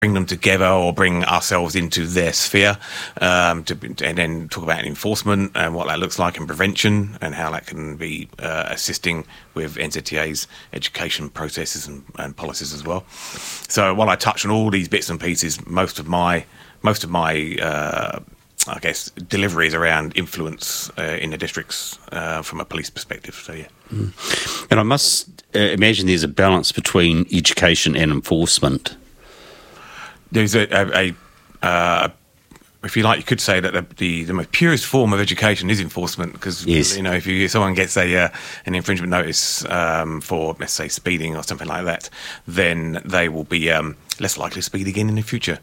bring them together or bring ourselves into their sphere, and then talk about enforcement and what that looks like and prevention and how that can be assisting with NZTA's education processes and policies as well. So while I touch on all these bits and pieces, most of my I guess deliveries around influence in the districts from a police perspective. So yeah. And I must imagine there's a balance between education and enforcement. There's if you like, you could say that the most purest form of education is enforcement, because yes. If someone gets an infringement notice for, let's say, speeding or something like that, then they will be less likely to speed again in the future.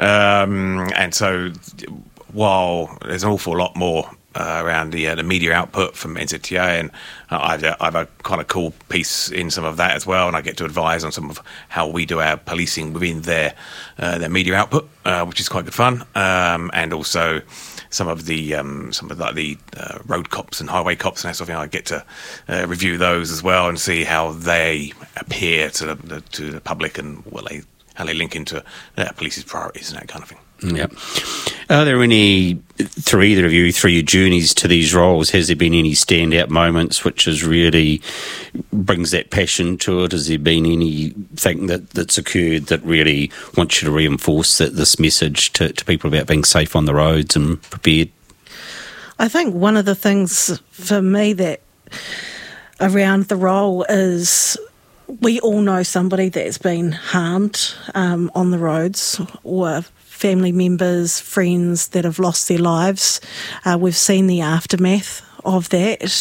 And so, while there's an awful lot more around the media output from NZTA, and I have a kind of cool piece in some of that as well, and I get to advise on some of how we do our policing within their media output, which is quite good fun, and also some of the road cops and highway cops and that sort of thing. I get to review those as well and see how they appear to the public and how they link into police's priorities and that kind of thing. Yeah. Are there any, through either of you, through your journeys to these roles, has there been any standout moments which has really brings that passion to it? Has there been anything that's occurred that really wants you to reinforce this message to people about being safe on the roads and prepared? I think one of the things for me that around the role is we all know somebody that's been harmed on the roads, or family members, friends that have lost their lives. We've seen the aftermath of that.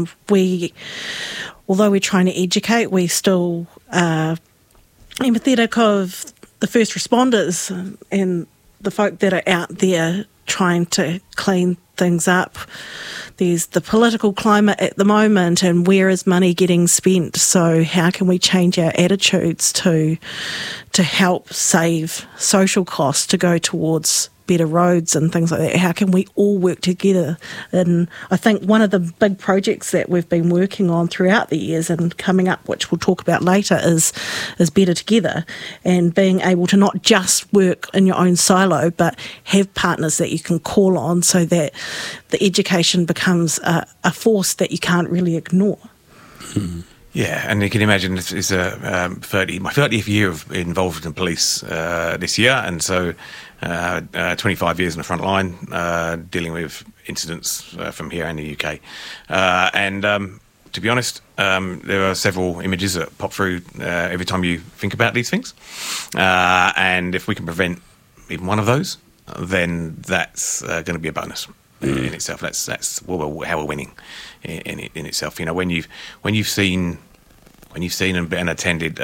Although we're trying to educate, we still are empathetic of the first responders and the folk that are out there trying to clean things up. There's the political climate at the moment, and where is money getting spent? So how can we change our attitudes to help save social costs to go towards better roads and things like that? How can we all work together? And I think one of the big projects that we've been working on throughout the years and coming up, which we'll talk about later, is Better Together, and being able to not just work in your own silo, but have partners that you can call on so that the education becomes a force that you can't really ignore. Mm. Yeah, and you can imagine this is my 30th year of involved in police this year, and so 25 years in the front line dealing with incidents from here and the UK. And to be honest, there are several images that pop through every time you think about these things. And if we can prevent even one of those, then that's going to be a bonus in itself. That's how we're winning in itself. You know, when you've seen and attended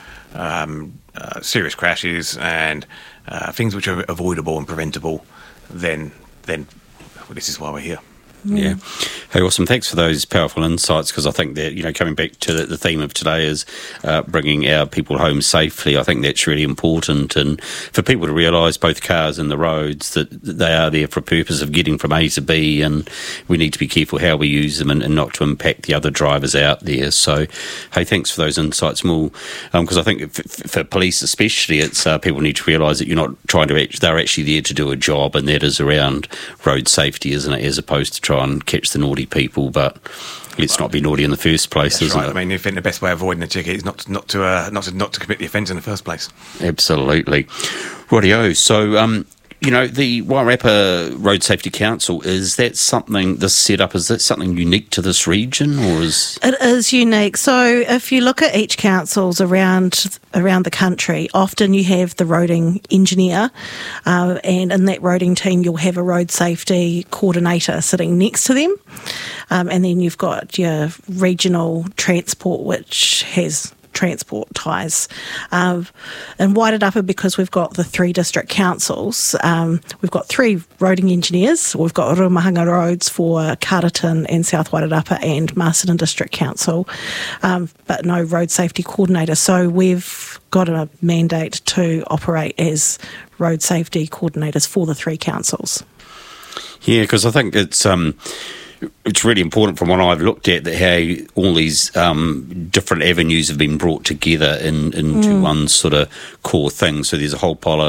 serious crashes and things which are avoidable and preventable, then this is why we're here. Yeah. Hey, awesome. Thanks for those powerful insights, because I think that, coming back to the theme of today is bringing our people home safely. I think that's really important, and for people to realise, both cars and the roads, that they are there for a purpose of getting from A to B, and we need to be careful how we use them and not to impact the other drivers out there. So, hey, thanks for those insights, Mul, because I think for police especially, it's people need to realise that you're not trying to they're actually there to do a job, and that is around road safety, isn't it, as opposed to try and catch the naughty people, but let's not be naughty in the first place, isn't it? I mean, I think the best way of avoiding a ticket is not to commit the offence in the first place. Absolutely. Rightio. So, the Wairarapa Road Safety Council, is that something unique to this region, or is... It is unique. So if you look at each councils around the country, often you have the roading engineer, and in that roading team you'll have a road safety coordinator sitting next to them, and then you've got your regional transport, which has transport ties. In Wairarapa, because we've got the 3 district councils, we've got 3 roading engineers. We've got Rumahanga Roads for Karatin and South Wairarapa and Masterton District Council, but no road safety coordinator. So we've got a mandate to operate as road safety coordinators for the 3 councils. Yeah, because I think it's... it's really important from what I've looked at that how all these different avenues have been brought together into one sort of core thing. So there's a whole pile